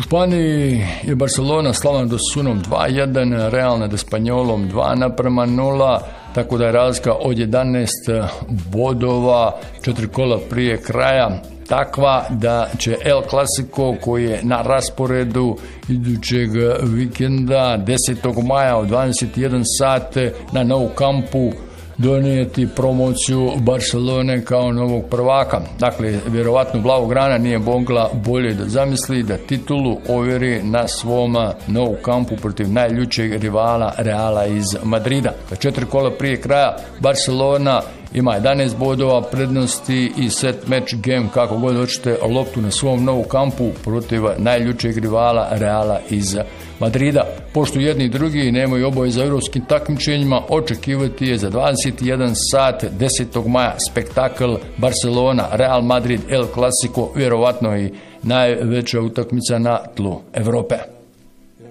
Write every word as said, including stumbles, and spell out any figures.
Španiji je Barcelona slavna do Sunom dva jedan, Real nad Espanjolom dva naprema nula, tako da je razlika od jedanaest bodova, četiri kola prije kraja, takva da će El Clasico, koji je na rasporedu idućeg vikenda desetog maja od dvadeset jedan sat na Nou Campu, donijeti promociju Barcelone kao novog prvaka. Dakle, vjerovatno Blaugrana nije mogla bolje da zamisli da titulu ovjeri na svom Nou Campu protiv najljućeg rivala Reala iz Madrida. Četiri kola prije kraja Barcelona ima jedanaest bodova prednosti i set match game, kako god hoćete, loptu na svom Nou Campu protiv najljućeg rivala Reala iz Madrida. Pošto jedni i drugi nemaju obaveze za europskim takmičenjima, očekivati je za dvadeset jedan sat desetog maja spektakl Barcelona, Real Madrid, El Clasico, vjerovatno i najveća utakmica na tlu Evrope.